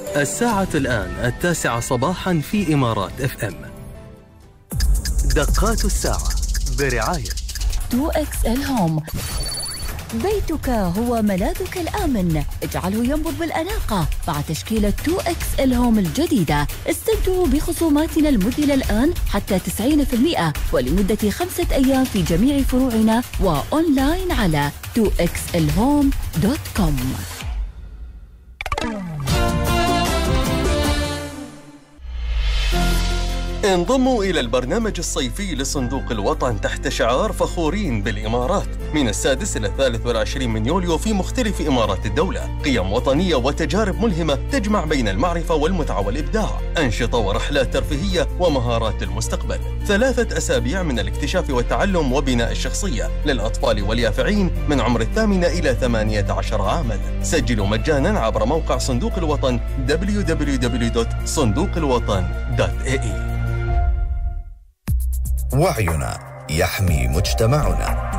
الساعة الآن 9 صباحا في إمارات FM. دقات الساعة برعاية 2XL هوم. بيتك هو ملاذك الآمن، اجعله ينبض بالأناقة مع تشكيلة 2XL هوم الجديدة. استمتعوا بخصوماتنا المذهلة الآن حتى 90% ولمدة 5 أيام في جميع فروعنا وأونلاين على 2xlhome.com. انضموا إلى البرنامج الصيفي لصندوق الوطن تحت شعار فخورين بالإمارات من 6 إلى 23 من يوليو في مختلف إمارات الدولة. قيم وطنية وتجارب ملهمة تجمع بين المعرفة والمتعة والإبداع، أنشطة ورحلات ترفيهية ومهارات المستقبل. 3 أسابيع من الاكتشاف والتعلم وبناء الشخصية للأطفال واليافعين من عمر 8 إلى 18 عاما. سجلوا مجانا عبر موقع صندوق الوطن www.صندوقالوطن.ae. وعينا يحمي مجتمعنا.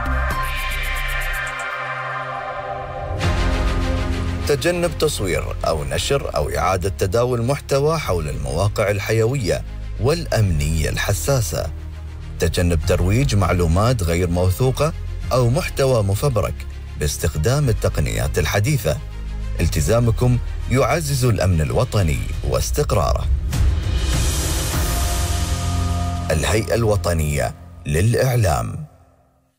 تجنب تصوير أو نشر أو إعادة تداول محتوى حول المواقع الحيوية والأمنية الحساسة. تجنب ترويج معلومات غير موثوقة أو محتوى مفبرك باستخدام التقنيات الحديثة. التزامكم يعزز الأمن الوطني واستقراره. الهيئة الوطنية للإعلام.